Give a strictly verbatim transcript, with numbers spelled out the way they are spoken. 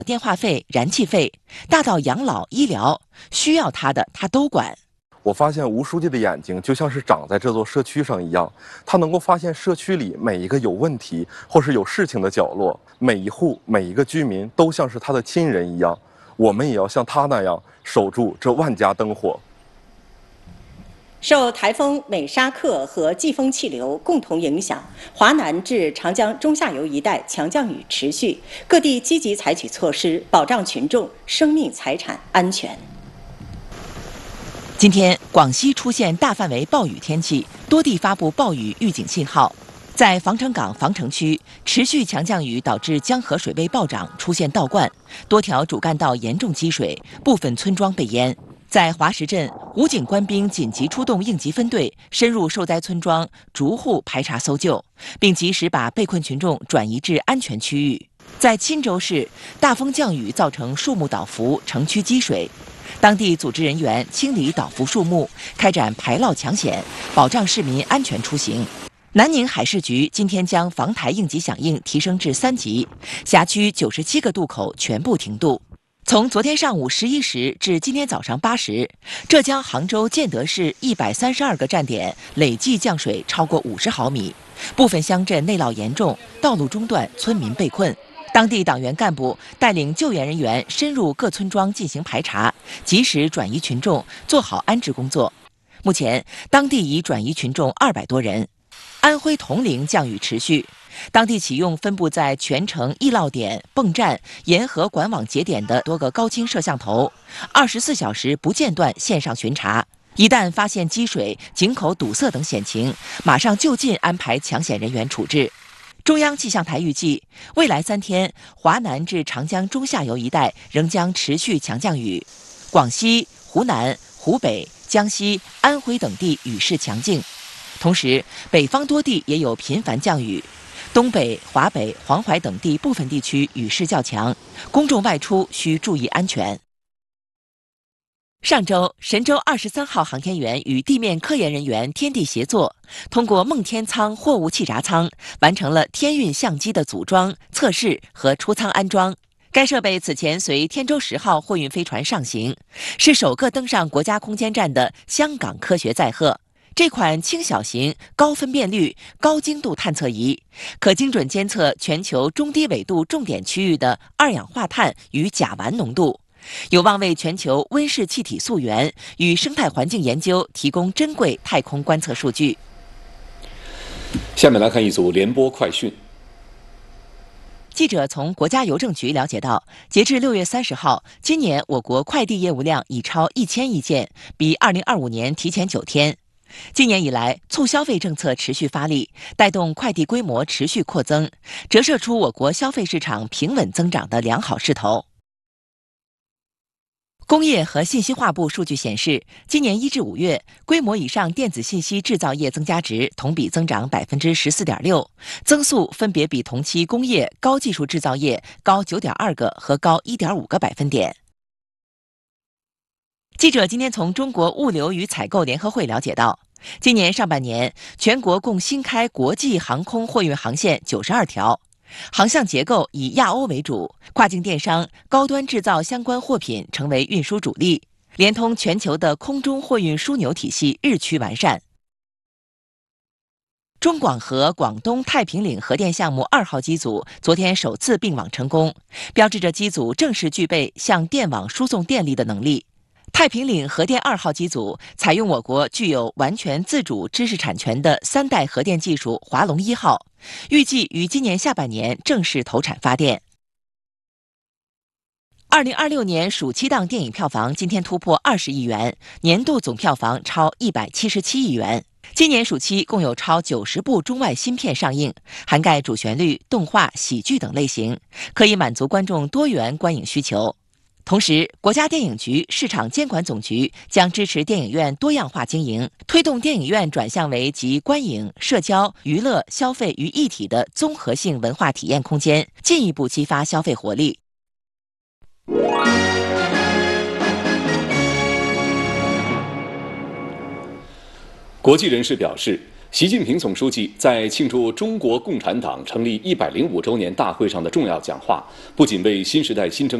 电话费、燃气费，大到养老、医疗，需要他的他都管。 我发现吴书记的眼睛就像是长在这座社区上一样，他能够发现社区里每一个有问题或是有事情的角落，每一户每一个居民都像是他的亲人一样。我们也要像他那样守住这万家灯火。 受台风美沙克和季风气流共同影响，华南至长江中下游一带强降雨持续，各地积极采取措施，保障群众生命财产安全。 今天，广西出现大范围暴雨天气，多地发布暴雨预警信号。在防城港防城区，持续强降雨导致江河水位暴涨，出现倒灌，多条主干道严重积水，部分村庄被淹。在华石镇，武警官兵紧急出动应急分队，深入受灾村庄，逐户排查搜救，并及时把被困群众转移至安全区域。在钦州市，大风降雨造成树木倒伏，城区积水，当地组织人员清理倒伏树木，开展排涝抢险，保障市民安全出行。南宁海事局今天将防台应急响应提升至三级，辖区九十七个渡口全部停渡。从昨天上午十一时至今天早上八时，浙江杭州建德市一百三十二个站点累计降水超过五十毫米，部分乡镇内涝严重，道路中断，村民被困。当地党员干部带领救援人员深入各村庄进行排查，及时转移群众，做好安置工作。目前，当地已转移群众二百多人。安徽铜陵降雨持续，当地启用分布在全城易涝点、泵站、沿河管网节点的多个高清摄像头，二十四小时不间断线上巡查。一旦发现积水、井口堵塞等险情，马上就近安排抢险人员处置。中央气象台预计，未来三天，华南至长江中下游一带仍将持续强降雨，广西、湖南、湖北、江西、安徽等地雨势强劲。同时，北方多地也有频繁降雨，东北、华北、黄淮等地部分地区雨势较强，公众外出需注意安全。上周，神舟二十三号航天员与地面科研人员天地协作，通过梦天舱货物气闸舱完成了天运相机的组装、测试和出舱安装。该设备此前随天舟十号货运飞船上行，是首个登上国家空间站的香港科学载荷。这款轻小型、高分辨率、高精度探测仪，可精准监测全球中低纬度重点区域的二氧化碳与甲烷浓度，有望为全球温室气体溯源与生态环境研究提供珍贵太空观测数据。 下面来看一组联播快讯。 记者从国家邮政局了解到，截至六月三十号，今年我国快递业务量已超一千亿件，比二零二五年提前九天。今年以来，促消费政策持续发力，带动快递规模持续扩增，折射出我国消费市场平稳增长的良好势头。工业和信息化部数据显示，今年一至五月，规模以上电子信息制造业增加值同比增长百分之十四点六，增速分别比同期工业、高技术制造业高九点二个和高一点五个百分点。记者今天从中国物流与采购联合会了解到，今年上半年全国共新开国际航空货运航线九十二条，航向结构以亚欧为主，跨境电商、高端制造相关货品成为运输主力，连通全球的空中货运枢纽体系日趋完善。中广核广东太平岭核电项目二号机组昨天首次并网成功，标志着机组正式具备向电网输送电力的能力。太平岭核电二号机组采用我国具有完全自主知识产权的三代核电技术华龙一号，预计于今年下半年正式投产发电。二零二六年暑期档电影票房今天突破二十亿元，年度总票房超一百七十七亿元。今年暑期共有超九十部中外新片上映，涵盖主旋律、动画、喜剧等类型，可以满足观众多元观影需求。同时，国家电影局市场监管总局将支持电影院多样化经营，推动电影院转向为集观影、社交、娱乐、消费于一体的综合性文化体验空间，进一步激发消费活力。 国际人士表示， 习近平总书记在庆祝中国共产党成立一百零五周年大会上的重要讲话，不仅为新时代新征